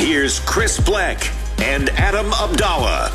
Here's Chris Black and Adam Abdallah.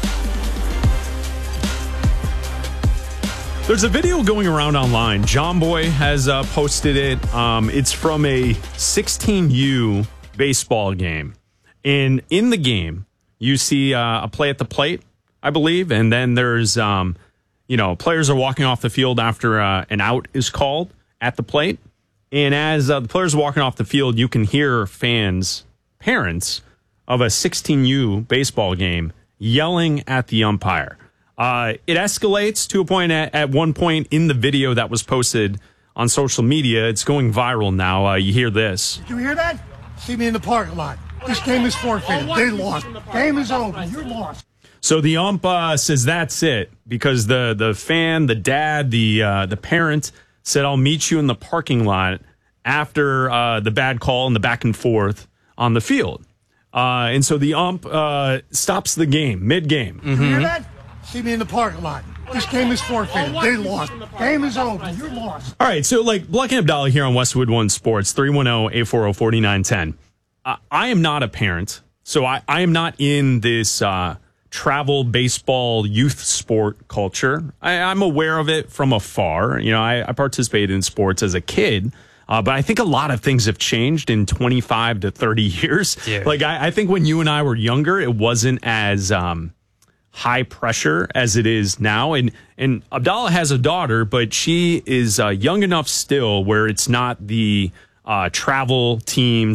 There's a video going around online. John Boy has posted it. It's from a 16U baseball game. And in the game, you see a play at the plate, I believe. And then there's, players are walking off the field after an out is called at the plate. And as the players are walking off the field, you can hear parents of a 16U baseball game yelling at the umpire. It escalates to a point at one point in the video that was posted on social media. It's going viral now. You hear this. Did you hear that? See me in the parking lot. This game is forfeited. They lost. Game is over. You're lost. So the ump says that's it because the fan, the dad, the parent said, I'll meet you in the parking lot after the bad call and the back and forth on the field. And so the ump stops the game, mid-game. Did you hear that? See me in the parking lot. This game is forfeited. They lost. Game is over. You're lost. All right, so Black and Abdallah here on Westwood One Sports, 310-840-4910. I am not a parent, so I am not in this travel baseball youth sport culture. I'm aware of it from afar. I participated in sports as a kid. But I think a lot of things have changed in 25 to 30 years. Yeah. I think when you and I were younger, it wasn't as high pressure as it is now. And Abdallah has a daughter, but she is young enough still where it's not the travel teams